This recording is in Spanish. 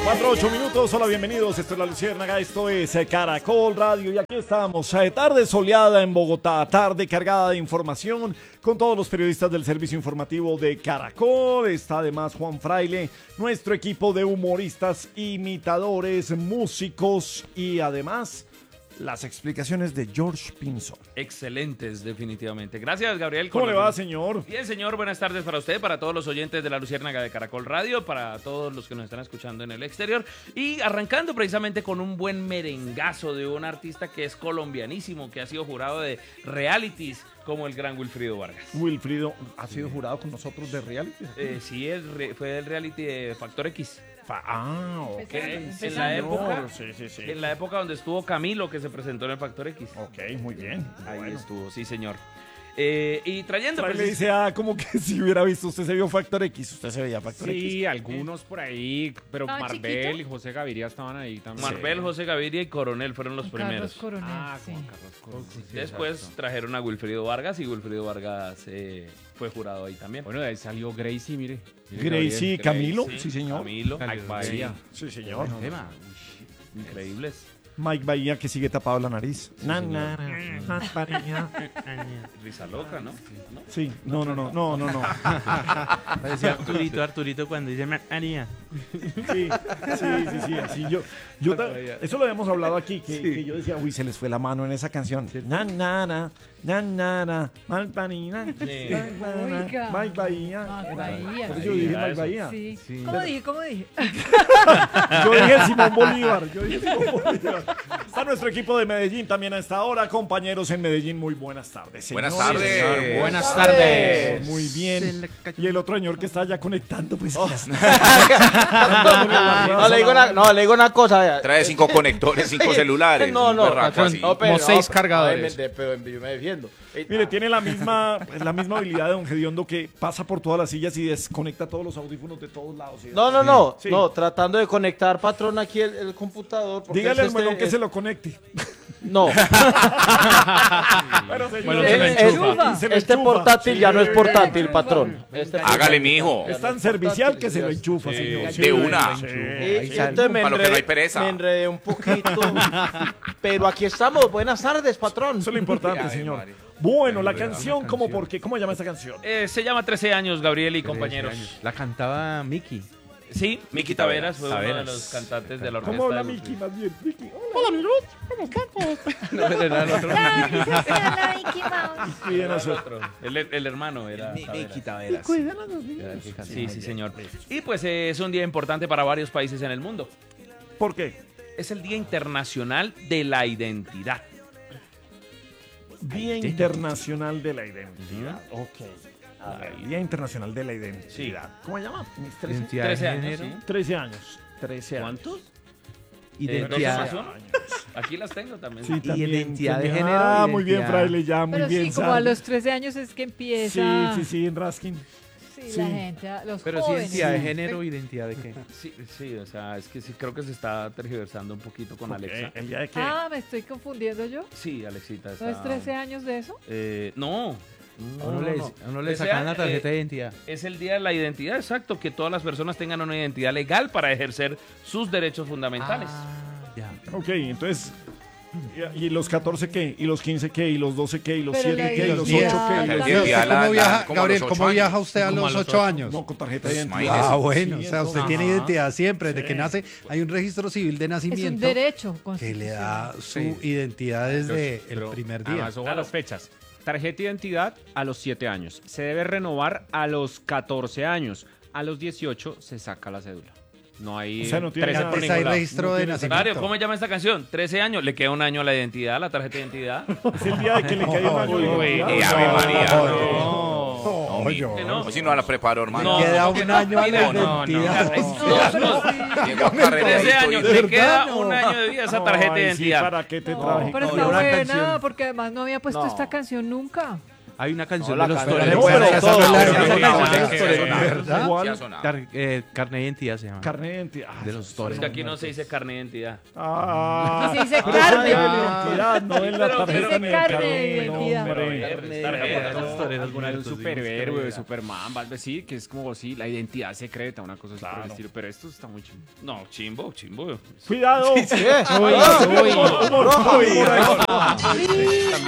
4:08. Hola, bienvenidos. Esto es La Luciérnaga, esto es Caracol Radio y aquí estamos. Tarde soleada en Bogotá, tarde cargada de información con todos los periodistas del servicio informativo de Caracol. Está además Juan Fraile, nuestro equipo de humoristas, imitadores, músicos y además las explicaciones de George Pinzón. Excelentes, definitivamente. Gracias, Gabriel. ¿Cómo le va, señor? Bien, señor. Buenas tardes para usted, para todos los oyentes de La Luciérnaga de Caracol Radio, para todos los que nos están escuchando en el exterior. Y arrancando precisamente con un buen merengazo de un artista que es colombianísimo, que ha sido jurado de realities como el gran Wilfrido Vargas. Wilfrido ha sido jurado con nosotros de reality. Sí, fue del reality de Factor X. Ok. En la época, Sí. en la época donde estuvo Camilo, que se presentó en el Factor X. Ok, muy bien. Ahí estuvo, sí, señor. Y trayendo... Le dice, como que si hubiera visto, usted se vio Factor X, usted se veía Factor X. Sí, algunos por ahí, pero ¿Estaba Marvel chiquito? y José Gaviria estaban ahí también. Marvel, José Gaviria y Coronel fueron los primeros. Carlos Coronel, Ah, sí. Juan Carlos Coronel. Sí, Después exacto. trajeron a Wilfrido Vargas y Wilfrido Vargas fue jurado ahí también. Bueno, de ahí salió Gracie, mire. Gracie y Camilo, Gracie, sí, señor. Camilo, Mike Bahía. Sí, señor. Tema. increíbles. Mike Bahía que sigue tapado la nariz. Risa loca, ¿no? Sí, no. Parecía Arturito cuando dice María. Sí, así eso lo habíamos hablado aquí, que yo decía, uy, se les fue la mano en esa canción. Malpanina, Oiga. Mike Bahía. Mike Bahía. Por eso yo dije Mike Bahía. Sí. Sí. ¿Cómo dije? Yo dije Simón Bolívar. Está nuestro equipo de Medellín también a esta hora. Compañeros en Medellín, muy buenas tardes. Buenas señores. tardes. Buenas tardes. Muy bien. Y el otro señor que está ya conectando, pues. No, le digo una cosa. Vea. Trae 5 conectores, 5 celulares. No, un berraco patrón, así. No, pero, Como 6 no, cargadores. Pero yo me defiendo. Mire, tiene la misma habilidad de Don Gediondo que pasa por todas las sillas y desconecta todos los audífonos de todos lados. Sí. No, tratando de conectar, patrón, aquí el computador. porque Dígale es al melón que se lo conecte. No, Pero, señor, Bueno, se lo enchufa. se lo este enchufa. portátil ya no es portátil, enchufa. patrón. Hágale, mijo. Es tan servicial que se lo enchufa, señor. De una. Entonces Para lo que no hay pereza. me enredé un poquito. Pero aquí estamos. Buenas tardes, patrón. Eso es lo importante, Ay, señor. María. Bueno, la canción, ¿cómo por qué? ¿Cómo llama esta canción? Se llama 13 años, Gabriel y compañeros. La cantaba Miki. Sí, Miki Taveras fue uno de los cantantes de la orquesta. ¿Cómo habla de Miki Wilfrido. más bien? Miki, hola. No, era el otro. Cuiden a Era su- el otro. El hermano era Taveras. Taveras. Cuiden a los niños. Sí, sí, señor. Y pues es un día importante para varios países en el mundo. ¿Por qué? Es el Día Internacional de la Identidad. Día Internacional de la Identidad. Ok. A ver, Día Internacional de la Identidad. ¿Cómo se llama? Mis 13, Identidad 13 de años, género. sí. 13 años. 13 años. ¿Cuántos? Identidad. ¿2 más 1? Aquí las tengo también. Sí, también. Identidad de también. género, Ah, muy bien, identidad. Fraile, ya, muy Pero bien. sí, como a sabe. los 13 años es que empieza. Sí, en Raskin. Sí, sí. la gente, los Pero sí, jóvenes. identidad de género, identidad de qué. Sí, o sea, es que sí, creo que se está tergiversando un poquito con Alexa. ¿El día de qué? Ah, me estoy confundiendo yo. Sí, Alexita está... ¿No es 13 años de eso? No. A uno le sacan la tarjeta de identidad. Es el Día de la Identidad, exacto, que todas las personas tengan una identidad legal para ejercer sus derechos fundamentales. Ya. Ok, entonces... ¿Y los 14 qué? ¿Y los 15 qué? ¿Y los 12 qué? ¿Y los Pero 7 la qué? ¿Y los 8 identidad- qué? ¿Y los La 10? identidad la- ¿Cómo viaja, como a Gabriel, los cómo 8 viaja años. usted a los 8 años? No, con tarjeta de Pues, identidad. imagínese. Ah, bueno, Sí, o sea, usted entonces- tiene identidad siempre, desde Sí. que nace hay un registro civil de Es un nacimiento derecho que le da su Sí. identidad desde el Pero, primer día. Además, ojo a las fechas. Tarjeta de identidad a los 7 años. Se debe renovar a los 14 años. A los 18 se saca la cédula. No hay O sea, no tiene 13 nada. por Antes ningún hay lado. registro No de tiene- nacimiento. Mario, ¿cómo se llama esta canción? 13 años, le queda un año a la identidad, a la tarjeta de identidad. Es el día de que le cae un año de Uy, identidad. Ave María. No. No, yo. ¿no? O si no la preparo, hermano. No, Queda ¿cómo que un no? año a la Mira, no, identidad. Llegó a 13 carrerito años, y- le ¿Verdad? queda No. un año de vida esa tarjeta de Ay, sí, identidad. ¿para qué te No, traje? pero No, está una buena, canción. porque además no había puesto esta canción nunca. Hay una canción No, de la los canción toreros. no, pero esa todo, no es la esa de- no es la Esa de- es de toreros. ¿De verdad? Sí ha sonado. Carne de identidad se llama. Carne de identidad. De los Es toreros. que aquí no se dice carne de identidad. Ah, No se dice pero carne. sabe de identidad, no en la Pero- tarjeta dice ni el carne de carnet, identidad. hombre. Los toreros Alguna de un muertos, superhéroe, digamos, Superman, algo así, que es como así, la identidad secreta, una cosa así por el Claro. estilo. Pero esto está muy chido. No, chimbo. Cuidado. ¿Qué? Humor, humor, humor.